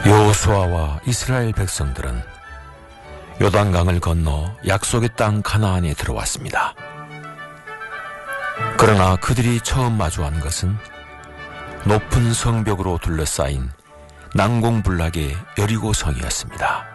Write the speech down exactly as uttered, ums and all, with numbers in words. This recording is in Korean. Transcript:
여호수아와 이스라엘 백성들은 요단강을 건너 약속의 땅 가나안에 들어왔습니다. 그러나 그들이 처음 마주한 것은 높은 성벽으로 둘러싸인 난공불락의 여리고성이었습니다.